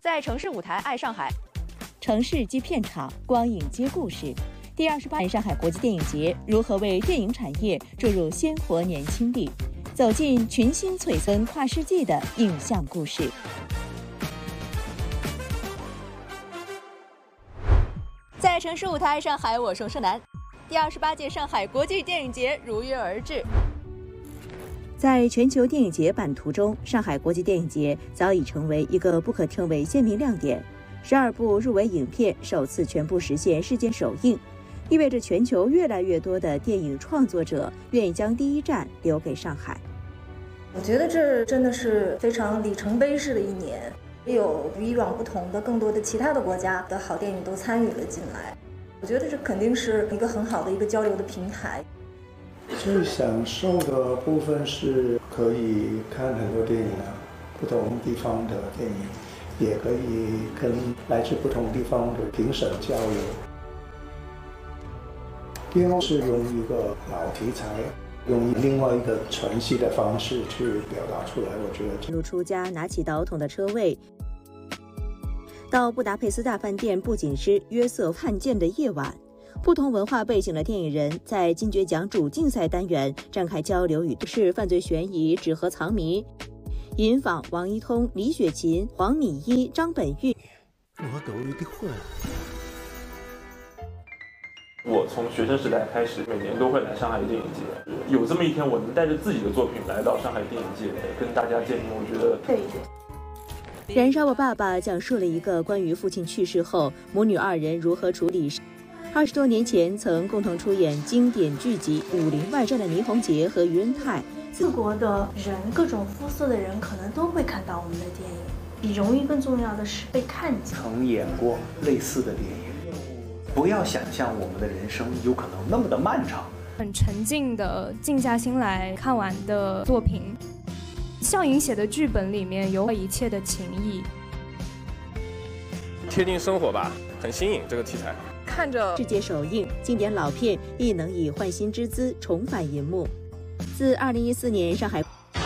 在城市舞台爱上海， 城市即片场，光影接故事。第28上海国际电影节如何为电影产业注入鲜活年轻力？走进群星璀璨跨世纪的影像故事。 在城市舞台爱上海，我是盛楠。第28届上海国际电影节如约而至。 在全球电影节版图中，上海国际电影节早已成为一个不可称为鲜明亮点。12部入围影片首次全部实现世界首映，意味着全球越来越多的电影创作者愿意将第一站留给上海。 我觉得这真的是非常里程碑式的一年，有与以往不同的更多的其他的国家的好电影都参与了进来。我觉得这肯定是一个很好的一个交流的平台。 最享受的部分是可以看很多电影啊，不同地方的电影，也可以跟来自不同地方的评审交流。因为是用一个老题材，用另外一个传戏的方式去表达出来，我觉得。 如出家拿起导筒的车位，到布达佩斯大饭店布景师约瑟看见的夜晚。不同文化背景的电影人在金爵奖主竞赛单元展开交流与是犯罪悬疑、纸盒藏谜，引访王一通、李雪琴、黄米一、张本煜。 我狗有点混。 我从学生时代开始，每年都会来上海电影节。有这么一天，我能带着自己的作品来到上海电影节，跟大家见面，我觉得对。 燃烧我爸爸讲述了一个关于父亲去世后母女二人如何处理。20多年前曾共同出演经典剧集《武林外传》的倪虹洁和于恩泰， 各国的人，各种肤色的人可能都会看到我们的电影。比荣誉更重要的是被看见。 曾演过类似的电影，不要想象我们的人生有可能那么的漫长。 很沉静的静下心来看完的作品，笑颖写的剧本里面有一切的情谊， 贴近生活吧，很新颖这个题材。 看着世界首映，经典老片亦能以焕新之姿重返银幕。自2014年上海，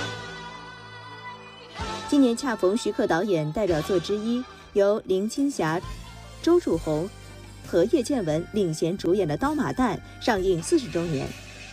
今年恰逢徐克导演代表作之一，由林青霞、周楚红和叶倩文领衔主演的《刀马旦》上映40周年。